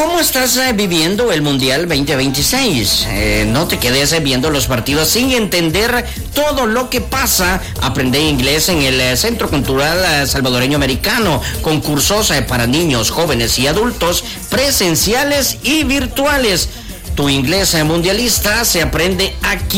¿Cómo estás viviendo el Mundial 2026? No te quedes viendo los partidos sin entender todo lo que pasa. Aprende inglés en el Centro Cultural Salvadoreño Americano, con cursos para niños, jóvenes y adultos, presenciales y virtuales. Tu inglés mundialista se aprende aquí.